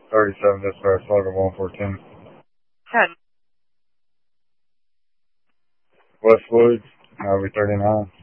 37 dispatch, log of 114. 10. West Floyd, Highway 39.